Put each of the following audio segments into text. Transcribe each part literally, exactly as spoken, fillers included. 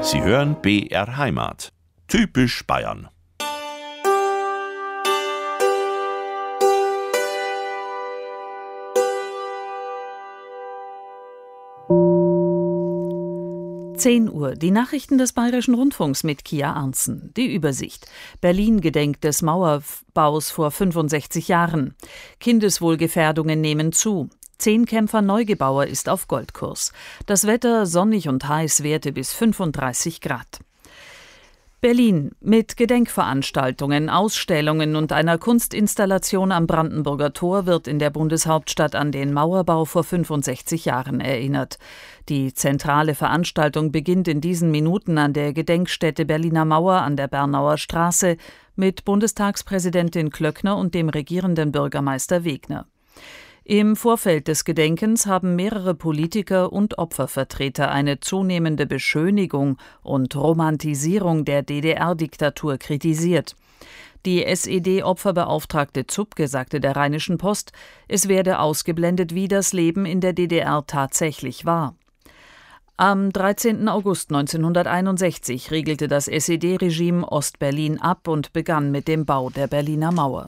Sie hören B R Heimat. Typisch Bayern. zehn Uhr, die Nachrichten des Bayerischen Rundfunks mit Kia Arntzen. Die Übersicht. Berlin gedenkt des Mauerbaus vor fünfundsechzig Jahren. Kindeswohlgefährdungen nehmen zu. Zehnkämpfer Neugebauer ist auf Goldkurs. Das Wetter sonnig und heiß, Werte bis fünfunddreißig Grad. Berlin mit Gedenkveranstaltungen, Ausstellungen und einer Kunstinstallation am Brandenburger Tor wird in der Bundeshauptstadt an den Mauerbau vor fünfundsechzig Jahren erinnert. Die zentrale Veranstaltung beginnt in diesen Minuten an der Gedenkstätte Berliner Mauer an der Bernauer Straße mit Bundestagspräsidentin Klöckner und dem regierenden Bürgermeister Wegner. Im Vorfeld des Gedenkens haben mehrere Politiker und Opfervertreter eine zunehmende Beschönigung und Romantisierung der D D R-Diktatur kritisiert. Die S E D-Opferbeauftragte Zupke sagte der Rheinischen Post, es werde ausgeblendet, wie das Leben in der D D R tatsächlich war. Am dreizehnten August neunzehnhunderteinundsechzig riegelte das S E D-Regime Ostberlin ab und begann mit dem Bau der Berliner Mauer.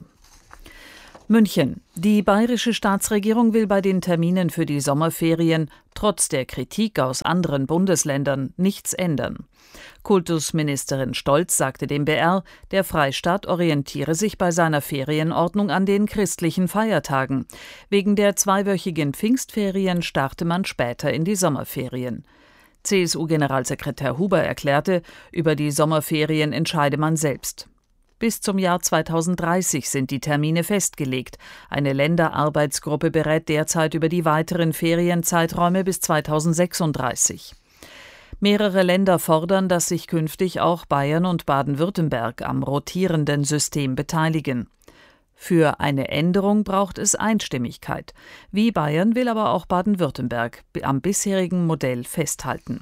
München. Die bayerische Staatsregierung will bei den Terminen für die Sommerferien trotz der Kritik aus anderen Bundesländern nichts ändern. Kultusministerin Stolz sagte dem B R, der Freistaat orientiere sich bei seiner Ferienordnung an den christlichen Feiertagen. Wegen der zweiwöchigen Pfingstferien starte man später in die Sommerferien. C S U-Generalsekretär Huber erklärte, über die Sommerferien entscheide man selbst. Bis zum Jahr zweitausenddreißig sind die Termine festgelegt. Eine Länderarbeitsgruppe berät derzeit über die weiteren Ferienzeiträume bis zweitausendsechsunddreißig. Mehrere Länder fordern, dass sich künftig auch Bayern und Baden-Württemberg am rotierenden System beteiligen. Für eine Änderung braucht es Einstimmigkeit. Wie Bayern will aber auch Baden-Württemberg am bisherigen Modell festhalten.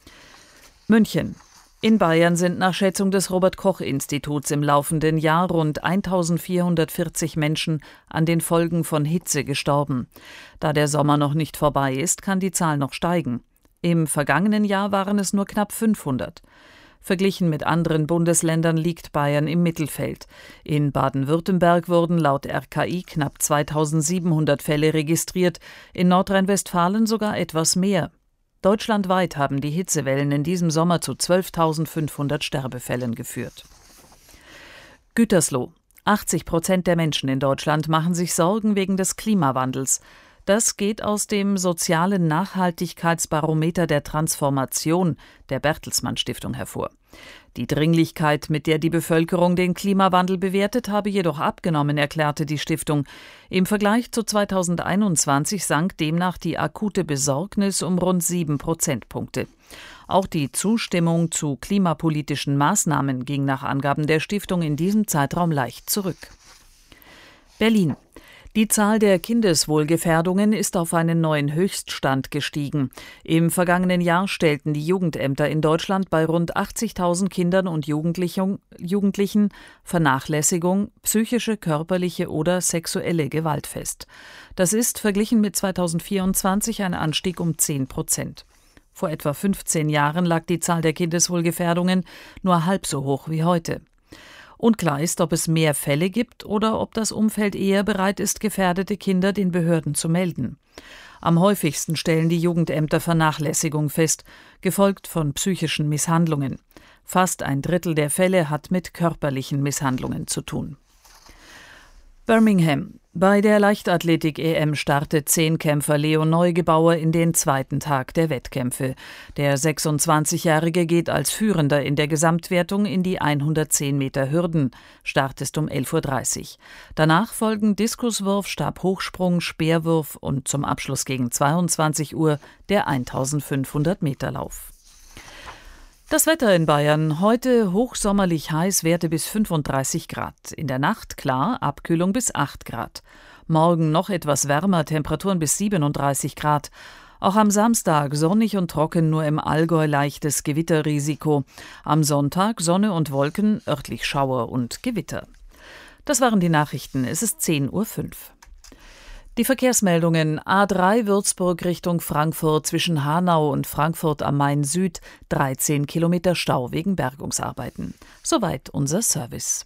München. In Bayern sind nach Schätzung des Robert-Koch-Instituts im laufenden Jahr rund eintausendvierhundertvierzig Menschen an den Folgen von Hitze gestorben. Da der Sommer noch nicht vorbei ist, kann die Zahl noch steigen. Im vergangenen Jahr waren es nur knapp fünfhundert. Verglichen mit anderen Bundesländern liegt Bayern im Mittelfeld. In Baden-Württemberg wurden laut R K I knapp zweitausendsiebenhundert Fälle registriert, in Nordrhein-Westfalen sogar etwas mehr. Deutschlandweit haben die Hitzewellen in diesem Sommer zu zwölftausendfünfhundert Sterbefällen geführt. Gütersloh. achtzig Prozent der Menschen in Deutschland machen sich Sorgen wegen des Klimawandels. Das geht aus dem sozialen Nachhaltigkeitsbarometer der Transformation der Bertelsmann Stiftung hervor. Die Dringlichkeit, mit der die Bevölkerung den Klimawandel bewertet, habe jedoch abgenommen, erklärte die Stiftung. Im Vergleich zu zweitausendeinundzwanzig sank demnach die akute Besorgnis um rund sieben Prozentpunkte. Auch die Zustimmung zu klimapolitischen Maßnahmen ging nach Angaben der Stiftung in diesem Zeitraum leicht zurück. Berlin. Die Zahl der Kindeswohlgefährdungen ist auf einen neuen Höchststand gestiegen. Im vergangenen Jahr stellten die Jugendämter in Deutschland bei rund achtzigtausend Kindern und Jugendlichen Vernachlässigung, psychische, körperliche oder sexuelle Gewalt fest. Das ist verglichen mit zweitausendvierundzwanzig ein Anstieg um zehn Prozent. Vor etwa fünfzehn Jahren lag die Zahl der Kindeswohlgefährdungen nur halb so hoch wie heute. Unklar ist, ob es mehr Fälle gibt oder ob das Umfeld eher bereit ist, gefährdete Kinder den Behörden zu melden. Am häufigsten stellen die Jugendämter Vernachlässigung fest, gefolgt von psychischen Misshandlungen. Fast ein Drittel der Fälle hat mit körperlichen Misshandlungen zu tun. Birmingham. Bei der Leichtathletik-E M startet Zehnkämpfer Leo Neugebauer in den zweiten Tag der Wettkämpfe. Der sechsundzwanzigjährige geht als Führender in der Gesamtwertung in die hundertzehn Meter Hürden. Start ist um elf Uhr dreißig. Danach folgen Diskuswurf, Stabhochsprung, Speerwurf und zum Abschluss gegen zweiundzwanzig Uhr der eintausendfünfhundert Meter Lauf. Das Wetter in Bayern. Heute hochsommerlich heiß, Werte bis fünfunddreißig Grad. In der Nacht klar, Abkühlung bis acht Grad. Morgen noch etwas wärmer, Temperaturen bis siebenunddreißig Grad. Auch am Samstag sonnig und trocken, nur im Allgäu leichtes Gewitterrisiko. Am Sonntag Sonne und Wolken, örtlich Schauer und Gewitter. Das waren die Nachrichten. Es ist zehn Uhr fünf. Die Verkehrsmeldungen: A drei Würzburg Richtung Frankfurt zwischen Hanau und Frankfurt am Main Süd, dreizehn Kilometer Stau wegen Bergungsarbeiten. Soweit unser Service.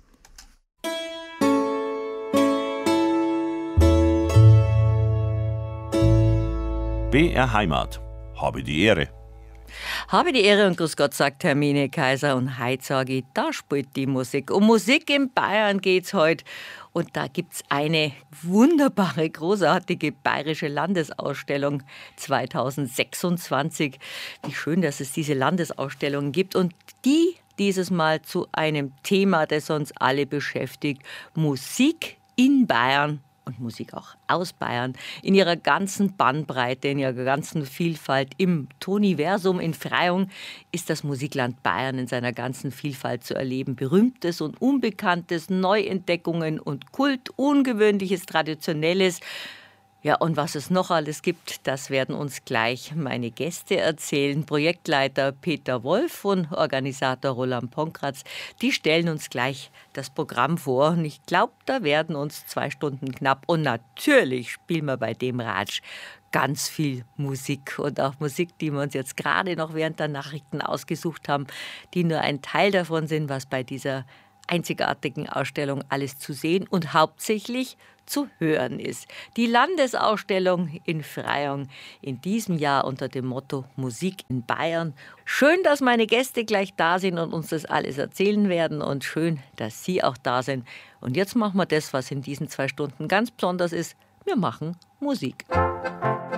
B R Heimat. Habe die Ehre. Habe die Ehre und grüß Gott, sagt Hermine Kaiser. Und heute sage ich, da spielt die Musik. Um Musik in Bayern geht's heute. Und da gibt's eine wunderbare, großartige bayerische Landesausstellung zweitausendsechsundzwanzig. Wie schön, dass es diese Landesausstellung gibt. Und die dieses Mal zu einem Thema, das uns alle beschäftigt. Musik in Bayern. Und Musik auch aus Bayern, in ihrer ganzen Bandbreite, in ihrer ganzen Vielfalt. Im Toniversum in Freyung ist das Musikland Bayern in seiner ganzen Vielfalt zu erleben. Berühmtes und Unbekanntes, Neuentdeckungen und Kult, Ungewöhnliches, Traditionelles. Ja, und was es noch alles gibt, das werden uns gleich meine Gäste erzählen. Projektleiter Peter Wolf und Organisator Roland Ponkratz, die stellen uns gleich das Programm vor. Und ich glaube, da werden uns zwei Stunden knapp. Und natürlich spielen wir bei dem Ratsch ganz viel Musik und auch Musik, die wir uns jetzt gerade noch während der Nachrichten ausgesucht haben, die nur ein Teil davon sind, was bei dieser einzigartigen Ausstellung alles zu sehen und hauptsächlich zu hören ist. Die Landesausstellung in Freyung in diesem Jahr unter dem Motto Musik in Bayern. Schön, dass meine Gäste gleich da sind und uns das alles erzählen werden und schön, dass Sie auch da sind. Und jetzt machen wir das, was in diesen zwei Stunden ganz besonders ist. Wir machen Musik.